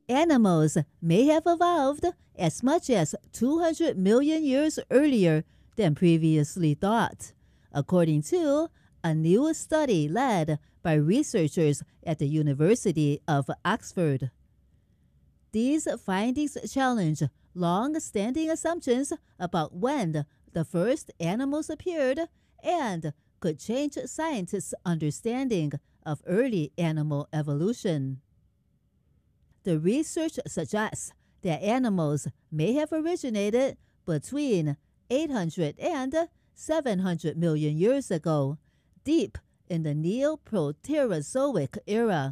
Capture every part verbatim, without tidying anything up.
Animals may have evolved as much as two hundred million years earlier than previously thought, according to a new study led by researchers at the University of Oxford. These findings challenge long-standing assumptions about when the first animals appeared and could change scientists' understanding of early animal evolution. The research suggests that animals may have originated between eight hundred and seven hundred million years ago, deep in the Neoproterozoic era.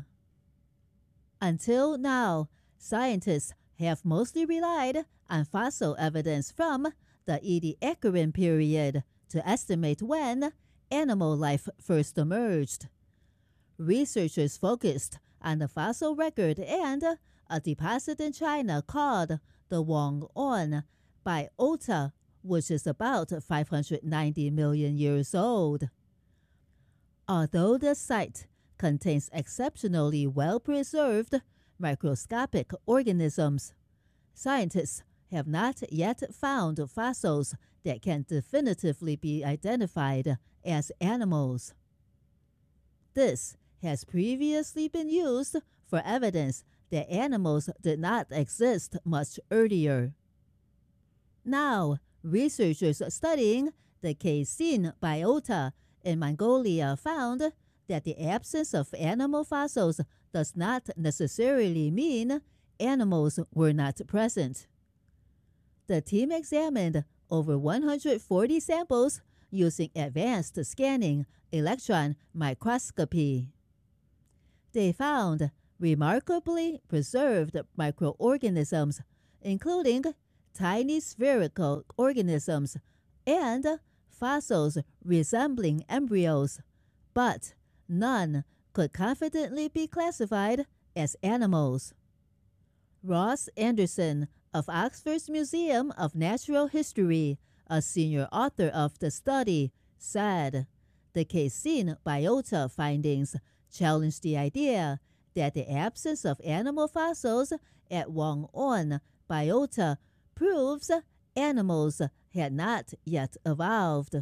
Until now, scientists have mostly relied on fossil evidence from the Ediacaran period to estimate when animal life first emerged. Researchers focused on the fossil record and a deposit in China called the Wang'an biota, which is about five hundred ninety million years old. Although the site contains exceptionally well-preserved microscopic organisms, scientists have not yet found fossils that can definitively be identified as animals. This has previously been used for evidence that animals did not exist much earlier. Now, researchers studying the Kachin biota in Mongolia found that the absence of animal fossils does not necessarily mean animals were not present. The team examined over one hundred forty samples using advanced scanning electron microscopy. They found remarkably preserved microorganisms, including tiny spherical organisms and fossils resembling embryos, but none could confidently be classified as animals. Ross Anderson of Oxford's Museum of Natural History, a senior author of the study, said the Kachin biota findings challenge the idea that the absence of animal fossils at Wang'an biota proves animals had not yet evolved.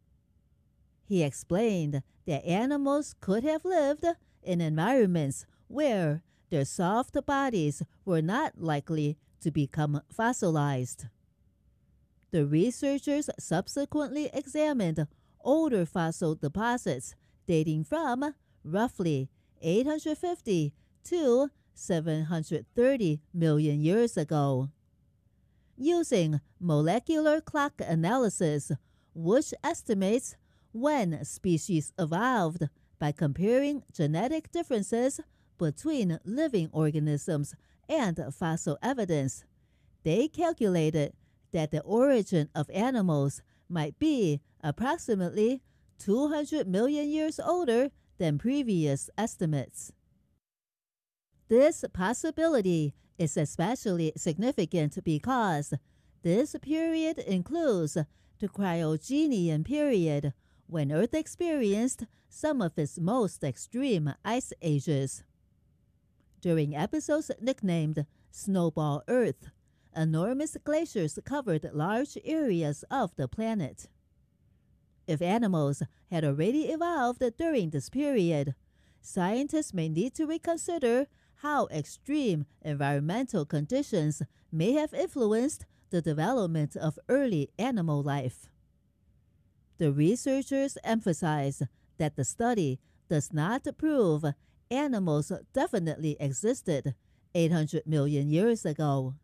He explained that animals could have lived in environments where their soft bodies were not likely to become fossilized. The researchers subsequently examined older fossil deposits dating from roughly eight hundred fifty to seven hundred thirty million years ago. Using molecular clock analysis, which estimates when species evolved by comparing genetic differences between living organisms and fossil evidence, they calculated that the origin of animals might be approximately two hundred million years older than previous estimates. This possibility is especially significant because this period includes the Cryogenian period, when Earth experienced some of its most extreme ice ages. During episodes nicknamed Snowball Earth, enormous glaciers covered large areas of the planet. If animals had already evolved during this period, scientists may need to reconsider how extreme environmental conditions may have influenced the development of early animal life. The researchers emphasize that the study does not prove animals definitely existed eight hundred million years ago.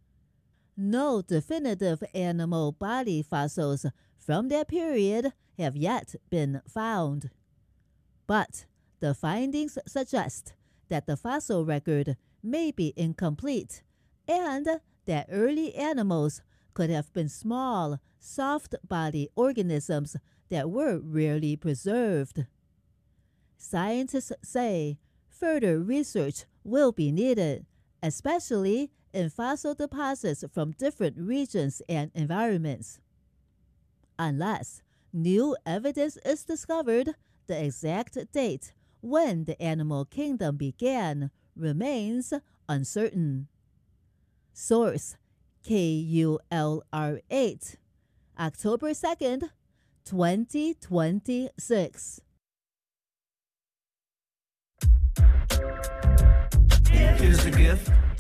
No definitive animal body fossils from that period have yet been found. But the findings suggest that the fossil record may be incomplete and that early animals could have been small, soft-body organisms that were rarely preserved. Scientists say further research will be needed, especially in fossil deposits from different regions and environments. Unless new evidence is discovered, the exact date when the animal kingdom began remains uncertain. Source: K U L R eight, October second, twenty twenty-six. Here's the gift.